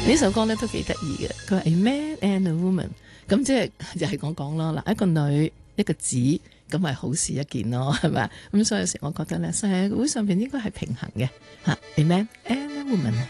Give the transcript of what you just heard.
呢首歌咧都幾得意嘅，佢話 A man and a woman， 咁即係就係我講咯，嗱，一個女一個子，咁係好事一件咯，係咪？咁所以有時我覺得咧，社會上邊應該係平衡嘅吓，A man and a woman。